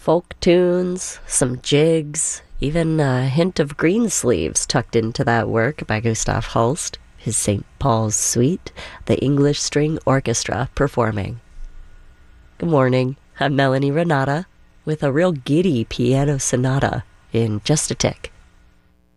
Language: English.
Folk tunes, some jigs, even a hint of Greensleeves tucked into that work by Gustav Holst, his St. Paul's Suite, the English String Orchestra performing. Good morning, I'm Melanie Renata with a real giddy piano sonata in just a tick.